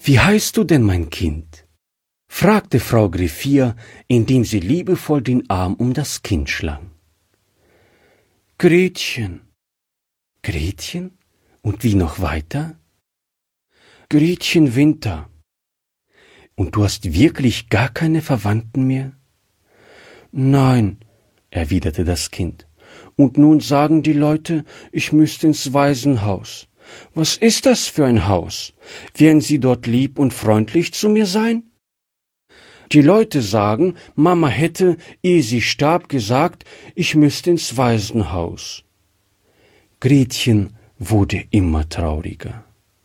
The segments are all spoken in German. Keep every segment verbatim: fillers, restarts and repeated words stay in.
»Wie heißt du denn, mein Kind?« fragte Frau Griffier, indem sie liebevoll den Arm um das Kind schlang. »Gretchen.« »Gretchen? Und wie noch weiter?« »Gretchen Winter.« »Und du hast wirklich gar keine Verwandten mehr?« »Nein«, erwiderte das Kind. »Und nun sagen die Leute, ich müsste ins Waisenhaus. Was ist das für ein Haus? Werden Sie dort lieb und freundlich zu mir sein?« »Die Leute sagen, Mama hätte, ehe sie starb, gesagt, ich müsste ins Waisenhaus.« Gretchen wurde immer trauriger.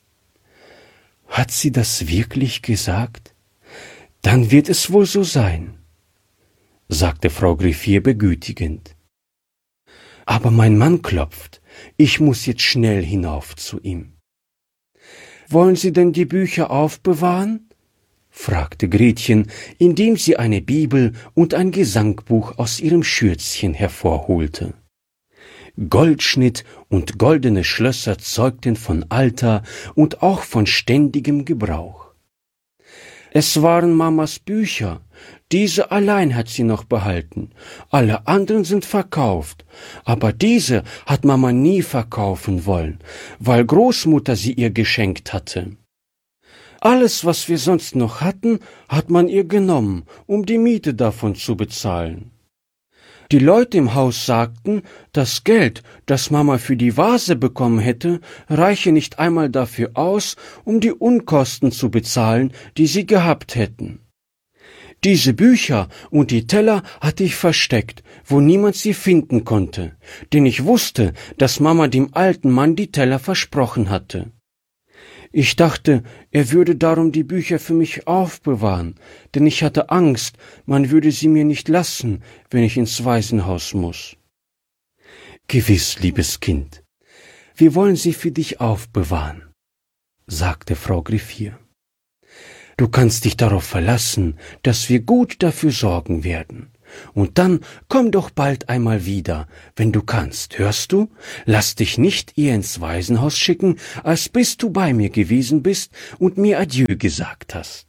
»Hat sie das wirklich gesagt? Dann wird es wohl so sein«, sagte Frau Griffier begütigend. »Aber mein Mann klopft. Ich muss jetzt schnell hinauf zu ihm.« »Wollen Sie denn die Bücher aufbewahren?« fragte Gretchen, indem sie eine Bibel und ein Gesangbuch aus ihrem Schürzchen hervorholte. Goldschnitt und goldene Schlösser zeugten von Alter und auch von ständigem Gebrauch. »Es waren Mamas Bücher, diese allein hat sie noch behalten, alle anderen sind verkauft, aber diese hat Mama nie verkaufen wollen, weil Großmutter sie ihr geschenkt hatte. Alles, was wir sonst noch hatten, hat man ihr genommen, um die Miete davon zu bezahlen. Die Leute im Haus sagten, das Geld, das Mama für die Vase bekommen hätte, reiche nicht einmal dafür aus, um die Unkosten zu bezahlen, die sie gehabt hätten. Diese Bücher und die Teller hatte ich versteckt, wo niemand sie finden konnte, denn ich wusste, dass Mama dem alten Mann die Teller versprochen hatte. Ich dachte, er würde darum die Bücher für mich aufbewahren, denn ich hatte Angst, man würde sie mir nicht lassen, wenn ich ins Waisenhaus muss.« »Gewiss, liebes Kind, wir wollen sie für dich aufbewahren«, sagte Frau Griffier. »Du kannst dich darauf verlassen, dass wir gut dafür sorgen werden. Und dann komm doch bald einmal wieder, wenn du kannst, hörst du? Lass dich nicht eher ins Waisenhaus schicken, als bis du bei mir gewesen bist und mir Adieu gesagt hast.«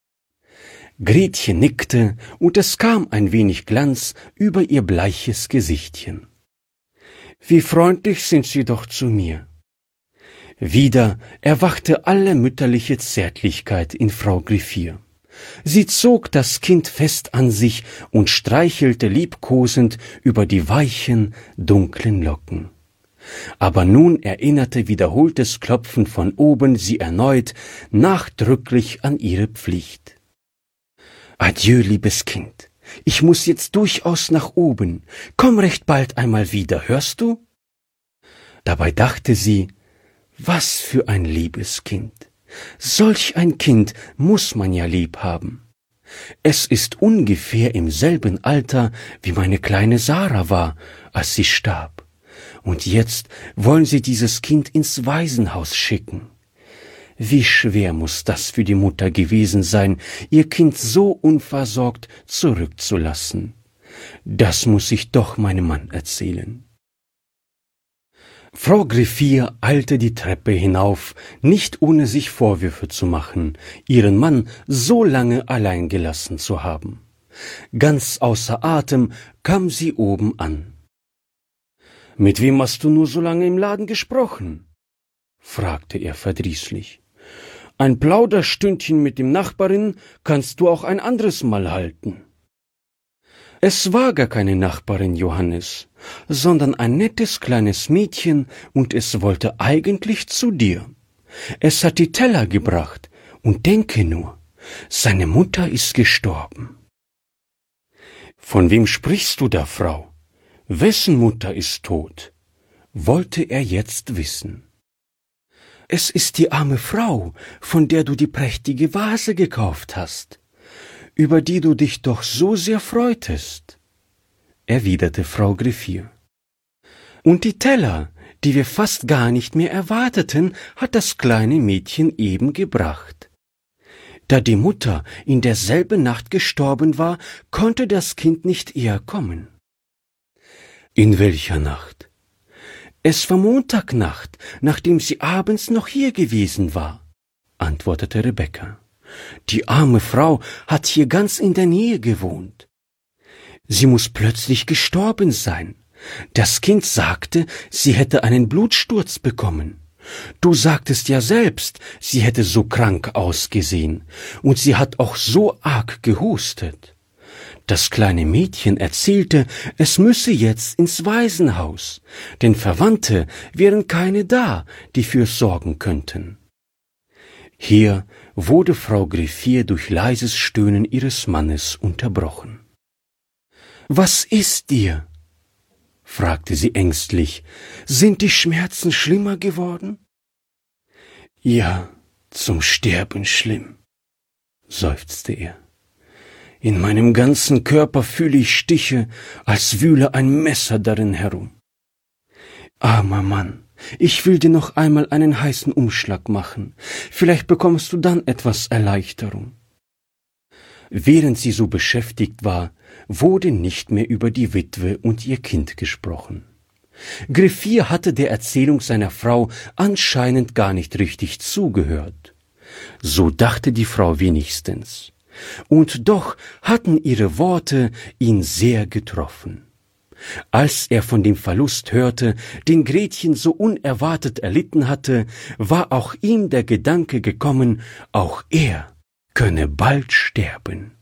Gretchen nickte, und es kam ein wenig Glanz über ihr bleiches Gesichtchen. »Wie freundlich sind Sie doch zu mir.« Wieder erwachte alle mütterliche Zärtlichkeit in Frau Griffier. Sie zog das Kind fest an sich und streichelte liebkosend über die weichen, dunklen Locken. Aber nun erinnerte wiederholtes Klopfen von oben sie erneut nachdrücklich an ihre Pflicht. »Adieu, liebes Kind, ich muß jetzt durchaus nach oben. Komm recht bald einmal wieder, hörst du?« Dabei dachte sie, was für ein liebes Kind. Solch ein Kind muß man ja lieb haben. Es ist ungefähr im selben Alter, wie meine kleine Sarah war, als sie starb. Und jetzt wollen sie dieses Kind ins Waisenhaus schicken. Wie schwer muß das für die Mutter gewesen sein, ihr Kind so unversorgt zurückzulassen. Das muß ich doch meinem Mann erzählen.« Frau Griffier eilte die Treppe hinauf, nicht ohne sich Vorwürfe zu machen, ihren Mann so lange allein gelassen zu haben. Ganz außer Atem kam sie oben an. »Mit wem hast du nur so lange im Laden gesprochen?« fragte er verdrießlich. »Ein Plauderstündchen mit dem Nachbarin kannst du auch ein anderes Mal halten.« »Es war gar keine Nachbarin, Johannes, sondern ein nettes kleines Mädchen, und es wollte eigentlich zu dir. Es hat die Teller gebracht, und denke nur, seine Mutter ist gestorben.« »Von wem sprichst du da, Frau? Wessen Mutter ist tot?« wollte er jetzt wissen. »Es ist die arme Frau, von der du die prächtige Vase gekauft hast, über die du dich doch so sehr freutest«, erwiderte Frau Griffier. »Und die Teller, die wir fast gar nicht mehr erwarteten, hat das kleine Mädchen eben gebracht. Da die Mutter in derselben Nacht gestorben war, konnte das Kind nicht eher kommen.« »In welcher Nacht?« »Es war Montagnacht, nachdem sie abends noch hier gewesen war«, antwortete Rebekka. Die arme Frau hat hier ganz in der Nähe gewohnt. Sie muss plötzlich gestorben sein. Das Kind sagte, sie hätte einen Blutsturz bekommen. Du sagtest ja selbst, sie hätte so krank ausgesehen, und sie hat auch so arg gehustet. Das kleine Mädchen erzählte, es müsse jetzt ins Waisenhaus, denn Verwandte wären keine da, die für's sorgen könnten. Hier wurde Frau Griffier durch leises Stöhnen ihres Mannes unterbrochen. »Was ist dir?« fragte sie ängstlich. »Sind die Schmerzen schlimmer geworden?« »Ja, zum Sterben schlimm«, seufzte er. »In meinem ganzen Körper fühle ich Stiche, als wühle ein Messer darin herum. Armer Mann, ich will dir noch einmal einen heißen Umschlag machen. Vielleicht bekommst du dann etwas Erleichterung.« Während sie so beschäftigt war, wurde nicht mehr über die Witwe und ihr Kind gesprochen. Griffier hatte der Erzählung seiner Frau anscheinend gar nicht richtig zugehört. So dachte die Frau wenigstens. Und doch hatten ihre Worte ihn sehr getroffen. Als er von dem Verlust hörte, den Gretchen so unerwartet erlitten hatte, war auch ihm der Gedanke gekommen, auch er könne bald sterben.